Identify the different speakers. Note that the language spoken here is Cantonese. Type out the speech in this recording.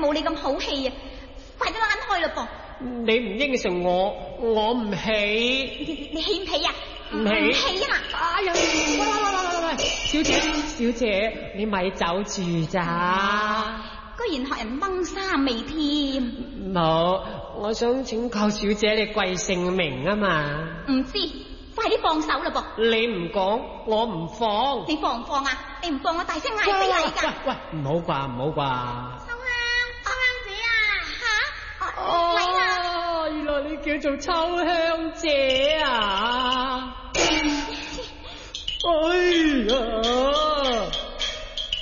Speaker 1: 冇你咁好氣啊！快啲躝開啦噃！
Speaker 2: 你唔應承我唔起。
Speaker 1: 你起唔起啊？
Speaker 2: 唔起。
Speaker 1: 起啊嘛！
Speaker 2: 哎呀，喂，小姐，你咪走住咋？
Speaker 1: 居然學人掹衫尾添！
Speaker 2: 冇，我想請求小姐你貴姓名啊嘛。
Speaker 1: 唔知，快啲放手啦噃！
Speaker 2: 你唔講，我唔放。
Speaker 1: 你放唔放啊？你唔放我大聲嗌死你噶！
Speaker 2: 喂，唔好啩。
Speaker 1: 秋香姐啊！吓，嚟啦！
Speaker 2: 原來你叫做秋香姐啊！